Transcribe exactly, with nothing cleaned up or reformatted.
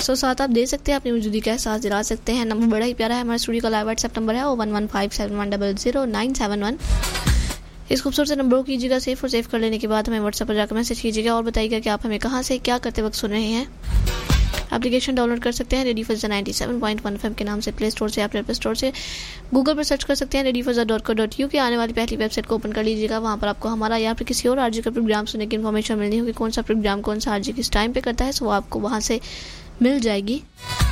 सौ सात आप दे सकते हैं, अपनी मौजूदगी का एहसास दिला सकते हैं। नंबर बड़ा ही प्यारा है, हमारे स्टूडियो का लाइव व्हाट्सएप नंबर है वो one one five seven one double zero nine seven one. इस खूबसूरत से नंबर को कीजिएगा सेफ और सेव कर लेने के बाद हमें व्हाट्सएप पर जाकर मैसेज कीजिएगा और बताइएगा कि आप हमें कहाँ से क्या करते वक्त सुन रहे हैं। एप्लीकेशन डाउनलोड कर सकते हैं radio फज़ा ninety seven point one FM के नाम से प्ले स्टोर से या फिर एप्पल स्टोर से। गूगल पर सर्च कर सकते हैं radio फज़ा dot co dot U के। आने वाली पहली वेबसाइट को ओपन कर लीजिएगा, वहाँ पर आपको हमारा या फिर किसी और आरजी का प्रोग्राम सुनने की इन्फॉर्मेशन मिलनी होगी, कौन सा प्रोग्राम कौन सा आरजी किस टाइम पे करता है, सो आपको वहाँ से मिल जाएगी।